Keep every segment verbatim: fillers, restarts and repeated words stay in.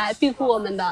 来庇护我们的。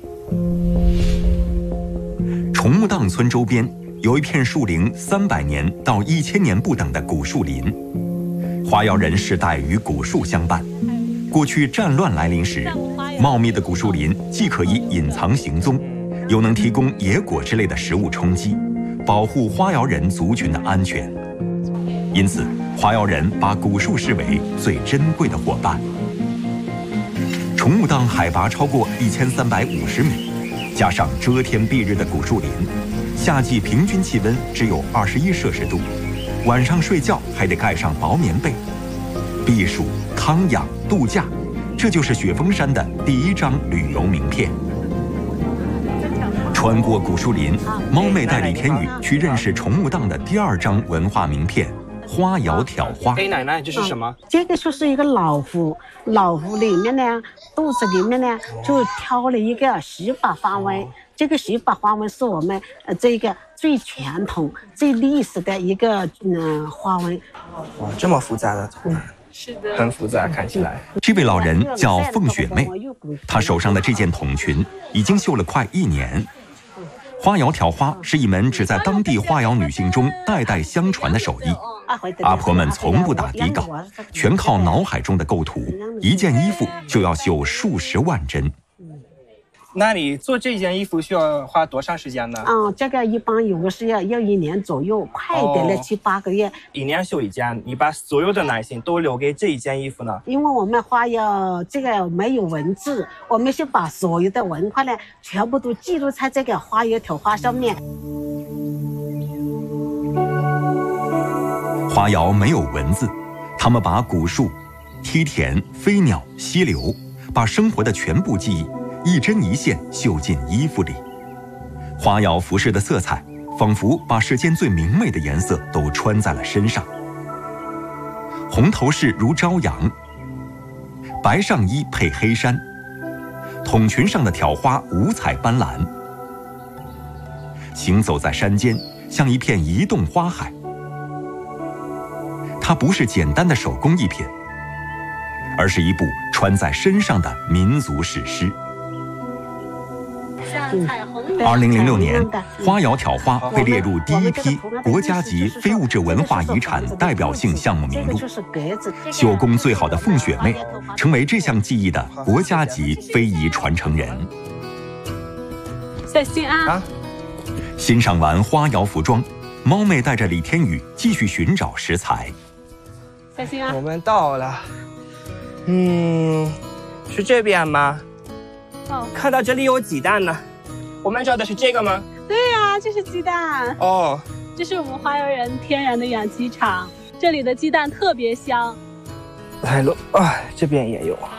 崇木荡村周边有一片树龄三百年到一千年不等的古树林，花瑶人世代与古树相伴。过去战乱来临时，茂密的古树林既可以隐藏行踪，又能提供野果之类的食物充饥，保护花瑶人族群的安全。因此，花瑶人把古树视为最珍贵的伙伴。崇木荡海拔超过一千三百五十米，加上遮天蔽日的古树林，夏季平均气温只有二十一摄氏度，晚上睡觉还得盖上薄棉被。避暑、康养、度假，这就是雪峰山的第一张旅游名片。穿过古树林，猫妹带李天宇去认识崇木荡的第二张文化名片——花瑶挑花。 哎，奶奶，这是什么？ 嗯、这个就是一个老虎，老虎里面呢，肚子里面呢就挑了一个十把花纹。哦、这个十把花纹是我们呃这个最传统、最历史的一个嗯、呃、花纹。 哇，这么复杂的。嗯是的， 很复杂，看起来。 这位老人叫凤雪妹，她手上的这件筒裙已经绣了快一年。花瑶挑花是一门只在当地花瑶女性中代代相传的手艺。阿婆们从不打底稿，全靠脑海中的构图，一件衣服就要绣数十万针。 那你做这件衣服需要花多长时间呢？ 嗯，这个一般有的是要要一年左右，快一点的七八个月。 一年绣一件，你把所有的耐心都留给这一件衣服呢？ 因为我们花瑶这个没有文字，我们是把所有的文化呢全部都记录在这个花瑶挑花上面。 花瑶没有文字，他们把古树、梯田、飞鸟、溪流，把生活的全部记忆一针一线绣进衣服里。花瑶服饰的色彩仿佛把世间最明媚的颜色都穿在了身上。红头饰如朝阳，白上衣配黑衫，筒裙上的挑花五彩斑斓。行走在山间，像一片移动花海。它不是简单的手工艺品，而是一部穿在身上的民族史诗。二零零六年，花瑶挑花被列入第一批国家级非物质文化遗产代表性项目名录。绣工最好的凤雪妹成为这项技艺的国家级非遗传承人。 小心啊！啊欣赏完花瑶服装，猫妹带着李天宇继续寻找食材。 小心啊！ 我们到了。嗯，是这边吗？哦，看到这里有鸡蛋呢。我们找的是这个吗？ 对呀、啊，这是鸡蛋。 哦， 这是我们花瑶人天然的养鸡场，这里的鸡蛋特别香。 来了啊，这边也有。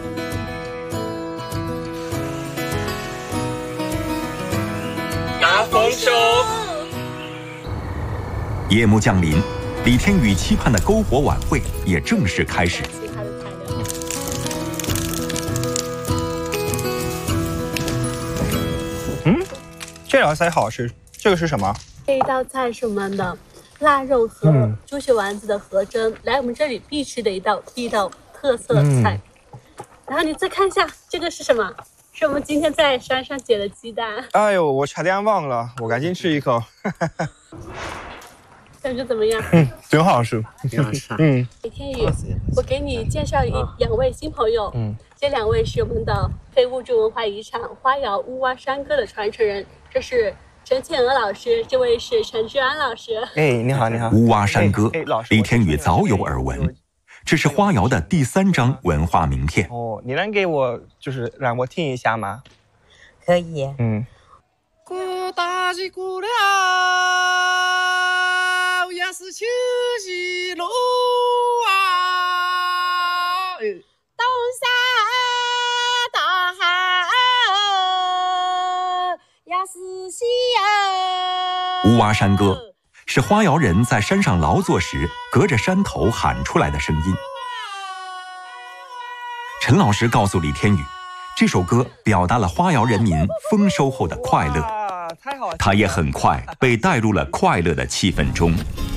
拿丰收。 夜幕降临，李天宇期盼的篝火晚会也正式开始。 嗯，这道菜好吃。这个是什么？ 这一道菜是我们的腊肉和猪血丸子的合蒸，嗯、来我们这里必吃的一道地道特色菜。嗯、然后你再看一下，这个是什么？是我们今天在山上捡的鸡蛋。 哎呦，我差点忘了，我赶紧吃一口。 感觉怎么样？ 嗯，挺好吃，挺好吃。嗯， 李天宇，我给你介绍一、啊、两位新朋友。嗯，这两位是我们的非物质文化遗产花瑶乌洼山歌的传承人，这是陈倩娥老师，这位是陈志安老师。 哎，你好，你好。 乌洼山歌，哎哎、李天宇早有耳闻，这是花瑶的第三张文化名片。 哦，你能给我就是让我听一下吗？ 可以。嗯。 古大吉古了。也是秋季路啊， 东山大海也是西啊。 乌洼山歌是花瑶人在山上劳作时隔着山头喊出来的声音。陈老师告诉李天宇，这首歌表达了花瑶人民丰收后的快乐。他也很快被带入了快乐的气氛中。